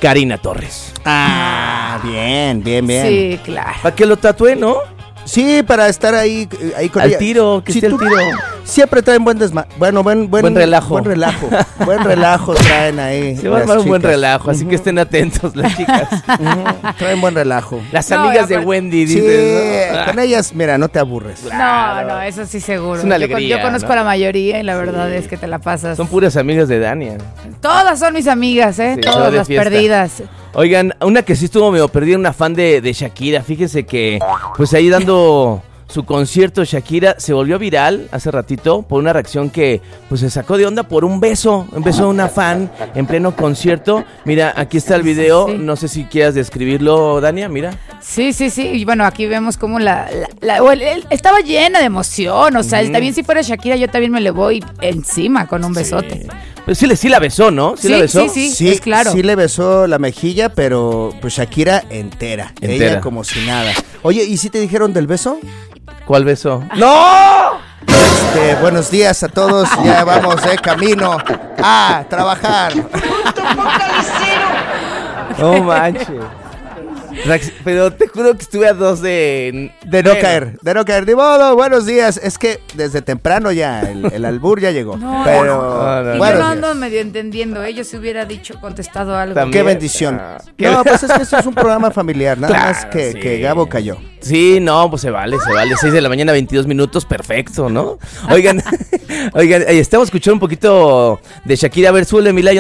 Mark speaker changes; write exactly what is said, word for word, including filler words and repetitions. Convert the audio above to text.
Speaker 1: Karina Torres.
Speaker 2: Ah, bien, bien, bien.
Speaker 3: Sí, claro.
Speaker 1: Para que lo tatué, ¿no?
Speaker 2: Sí, para estar ahí, ahí con
Speaker 1: Al
Speaker 2: ella.
Speaker 1: tiro, que
Speaker 2: Sí,
Speaker 1: esté al
Speaker 2: tú-
Speaker 1: tiro.
Speaker 2: Siempre traen buen desma... Bueno, buen, buen,
Speaker 1: Buen relajo.
Speaker 2: Buen relajo. Buen relajo traen ahí.
Speaker 1: Se va a
Speaker 2: las
Speaker 1: armar un buen
Speaker 2: chicas.
Speaker 1: relajo, así que estén atentos las chicas.
Speaker 2: Ujú, traen buen relajo.
Speaker 1: Las
Speaker 3: No,
Speaker 1: amigas
Speaker 3: y
Speaker 1: de
Speaker 3: aparte-
Speaker 1: Wendy,
Speaker 2: Sí,
Speaker 1: dices, ¿no?
Speaker 2: con ellas, mira, no te aburres.
Speaker 3: No, no, eso sí seguro.
Speaker 1: Es una
Speaker 3: Yo con-
Speaker 1: alegría,
Speaker 3: Yo, conozco
Speaker 1: ¿no?
Speaker 3: a la mayoría y la verdad es que te la pasas.
Speaker 1: Son puras amigas de Dania.
Speaker 3: Todas son mis amigas, ¿eh?
Speaker 1: Sí, se va
Speaker 3: Todas
Speaker 1: de
Speaker 3: las
Speaker 1: fiesta.
Speaker 3: perdidas.
Speaker 1: Oigan, una que sí estuvo medio perdida, una fan de, de Shakira. Fíjense que, pues ahí dando su concierto, Shakira se volvió viral hace ratito por una reacción que, pues se sacó de onda por un beso. Un beso de una fan en pleno concierto. Mira, aquí está el video.
Speaker 3: Sí, sí.
Speaker 1: No sé si quieras describirlo, Dania, mira.
Speaker 3: Sí, sí, sí. Y bueno, aquí vemos como la. la- la- o el- el- estaba llena de emoción. O sea, él también si fuera Shakira, yo también me le voy encima con un besote.
Speaker 1: Pues sí, le- sí la besó, ¿no? Sí,
Speaker 3: Sí,
Speaker 1: la besó.
Speaker 3: sí, sí. es claro.
Speaker 2: Sí le besó la mejilla, pero pues Shakira entera.
Speaker 1: Entera.
Speaker 2: Ella como si nada. Oye, ¿y si te dijeron del beso?
Speaker 1: ¿Cuál beso?
Speaker 2: ¡No! Este, buenos días a todos. Ya vamos de camino a trabajar.
Speaker 1: No manches. Rax- Pero te juro que estuve a dos de...
Speaker 2: De no
Speaker 1: Bueno,
Speaker 2: caer, de no caer. Ni modo, buenos días. Es que desde temprano ya, el, el albur ya llegó.
Speaker 3: No,
Speaker 2: pero,
Speaker 1: no, no,
Speaker 3: Y
Speaker 2: buenos
Speaker 3: yo no
Speaker 2: días.
Speaker 3: ando medio entendiendo. Ellos se hubiera dicho, contestado algo.
Speaker 1: También.
Speaker 2: Qué bendición.
Speaker 1: Ah,
Speaker 2: No, pues es que esto es un programa familiar, nada
Speaker 1: Claro,
Speaker 2: más que,
Speaker 1: sí.
Speaker 2: que Gabo cayó.
Speaker 1: Sí, no, pues se vale, se vale. seis de la mañana, veintidós minutos, perfecto, ¿no? Oigan, oigan, eh, estamos escuchando un poquito de Shakira. A ver, súbele, Milay.